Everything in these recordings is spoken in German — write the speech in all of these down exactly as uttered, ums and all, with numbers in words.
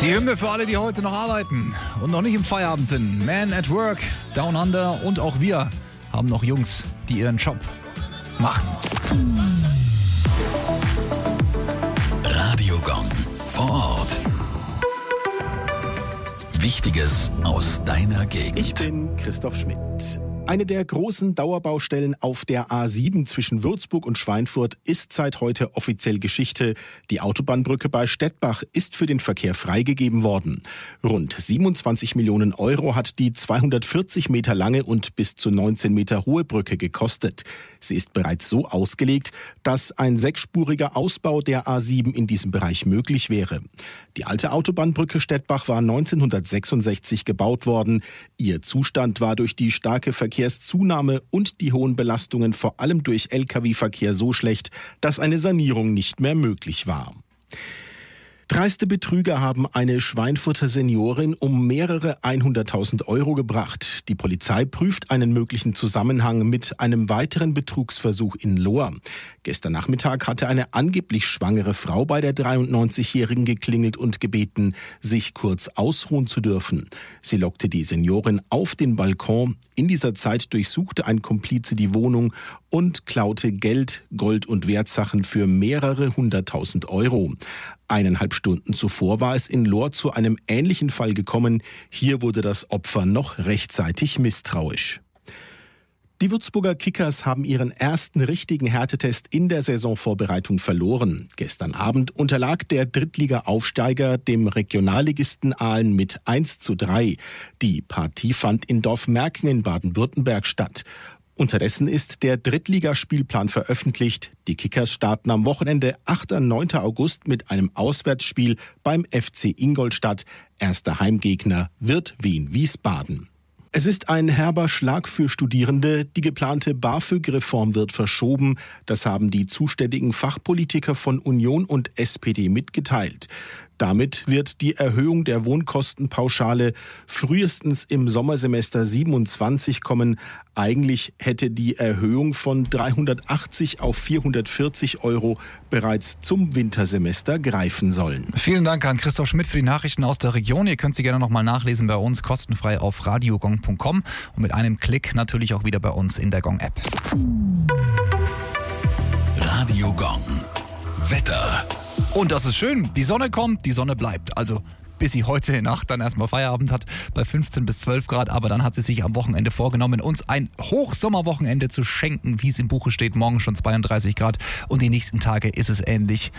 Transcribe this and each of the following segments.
Die Hymne für alle, die heute noch arbeiten und noch nicht im Feierabend sind. Man at Work, Down Under und auch wir haben noch Jungs, die ihren Job machen. Radio Gong vor Ort. Wichtiges aus deiner Gegend. Ich bin Christoph Schmidt. Eine der großen Dauerbaustellen auf der A sieben zwischen Würzburg und Schweinfurt ist seit heute offiziell Geschichte. Die Autobahnbrücke bei Stettbach ist für den Verkehr freigegeben worden. Rund siebenundzwanzig Millionen Euro hat die zweihundertvierzig Meter lange und bis zu neunzehn Meter hohe Brücke gekostet. Sie ist bereits so ausgelegt, dass ein sechsspuriger Ausbau der A sieben in diesem Bereich möglich wäre. Die alte Autobahnbrücke Stettbach war neunzehnhundertsechsundsechzig gebaut worden. Ihr Zustand war durch die starke Verkehrszunahme und die hohen Belastungen vor allem durch L K W-Verkehr so schlecht, dass eine Sanierung nicht mehr möglich war. Dreiste Betrüger haben eine Schweinfurter Seniorin um mehrere hunderttausend Euro gebracht. Die Polizei prüft einen möglichen Zusammenhang mit einem weiteren Betrugsversuch in Lohr. Gestern Nachmittag hatte eine angeblich schwangere Frau bei der dreiundneunzigjährigen geklingelt und gebeten, sich kurz ausruhen zu dürfen. Sie lockte die Seniorin auf den Balkon. In dieser Zeit durchsuchte ein Komplize die Wohnung und klaute Geld, Gold und Wertsachen für mehrere hunderttausend Euro. Eineinhalb Stunden zuvor war es in Lohr zu einem ähnlichen Fall gekommen. Hier wurde das Opfer noch rechtzeitig misstrauisch. Die Würzburger Kickers haben ihren ersten richtigen Härtetest in der Saisonvorbereitung verloren. Gestern Abend unterlag der Drittliga-Aufsteiger dem Regionalligisten Aalen mit eins zu drei. Die Partie fand in Dorfmerken in Baden-Württemberg statt. Unterdessen ist der Drittligaspielplan veröffentlicht. Die Kickers starten am Wochenende achter und neunter August mit einem Auswärtsspiel beim F C Ingolstadt. Erster Heimgegner wird Wien-Wiesbaden. Es ist ein herber Schlag für Studierende. Die geplante BAföG-Reform wird verschoben. Das haben die zuständigen Fachpolitiker von Union und S P D mitgeteilt. Damit wird die Erhöhung der Wohnkostenpauschale frühestens im Sommersemester siebenundzwanzig kommen. Eigentlich hätte die Erhöhung von dreihundertachtzig auf vierhundertvierzig Euro bereits zum Wintersemester greifen sollen. Vielen Dank an Christoph Schmidt für die Nachrichten aus der Region. Ihr könnt sie gerne nochmal nachlesen bei uns, kostenfrei auf radiogong punkt com und mit einem Klick natürlich auch wieder bei uns in der Gong-App. Radio Gong. Wetter. Und das ist schön. Die Sonne kommt, die Sonne bleibt. Also bis sie heute Nacht dann erstmal Feierabend hat bei fünfzehn bis zwölf Grad. Aber dann hat sie sich am Wochenende vorgenommen, uns ein Hochsommerwochenende zu schenken, wie es im Buche steht. Morgen schon zweiunddreißig Grad und die nächsten Tage ist es ähnlich.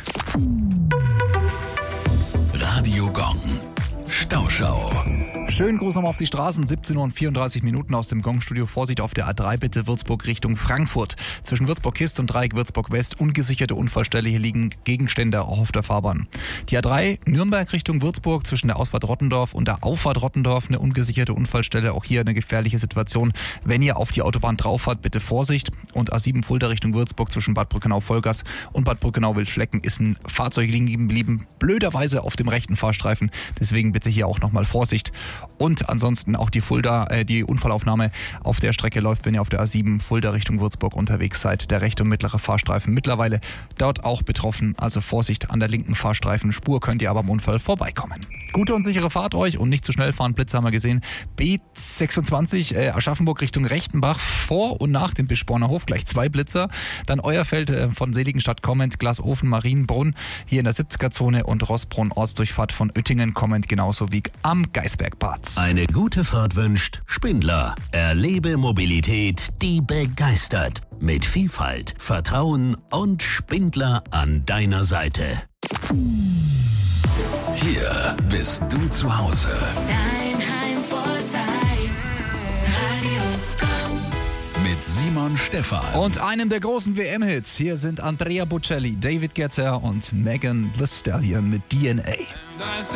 Radio Gong. Stauschau. Schönen Gruß nochmal auf die Straßen. siebzehn Uhr und vierunddreißig Minuten aus dem Gong-Studio. Vorsicht auf der A drei bitte, Würzburg Richtung Frankfurt. Zwischen Würzburg-Kist und Dreieck Würzburg-West ungesicherte Unfallstelle. Hier liegen Gegenstände auch auf der Fahrbahn. Die A drei Nürnberg Richtung Würzburg zwischen der Ausfahrt Rottendorf und der Auffahrt Rottendorf eine ungesicherte Unfallstelle. Auch hier eine gefährliche Situation. Wenn ihr auf die Autobahn drauf fahrt, bitte Vorsicht. Und A sieben Fulda Richtung Würzburg zwischen Bad Brückenau-Vollgas und Bad Brückenau-Wildflecken ist ein Fahrzeug liegen geblieben. Blöderweise auf dem rechten Fahrstreifen. Deswegen bitte hier auch nochmal Vorsicht. Und ansonsten auch die Fulda, äh, die Unfallaufnahme auf der Strecke läuft, wenn ihr auf der A sieben Fulda Richtung Würzburg unterwegs seid. Der rechte und mittlere Fahrstreifen mittlerweile dort auch betroffen. Also Vorsicht an der linken Fahrstreifenspur, könnt ihr aber am Unfall vorbeikommen. Gute und sichere Fahrt euch und nicht zu schnell fahren. Blitze haben wir gesehen. B sechsundzwanzig äh, Aschaffenburg Richtung Rechtenbach vor und nach dem Bischborner Hof gleich zwei Blitzer. Dann Euerfeld äh, von Seligenstadt kommend, Glasofen, Marienbrunn hier in der siebziger-Zone und Rossbrunn Ortsdurchfahrt von Oettingen kommend genauso wie am Geisbergplatz. Eine gute Fahrt wünscht Spindler. Erlebe Mobilität, die begeistert. Mit Vielfalt, Vertrauen und Spindler an deiner Seite. Hier bist du zu Hause. Dein Heimvorteil. Radio Gong. Mit Simon Stephan. Und einem der großen W M-Hits. Hier sind Andrea Bocelli, David Guetta und Megan Thee Stallion mit D N A.